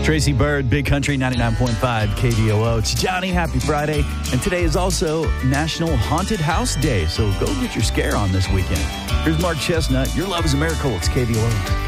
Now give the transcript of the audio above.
Tracy Bird, Big Country 99.5 KDOO. It's Johnny. Happy Friday. And today is also National Haunted House Day, so go get your scare on this weekend. Here's Mark Chestnut. Your love is a miracle. It's KDOO.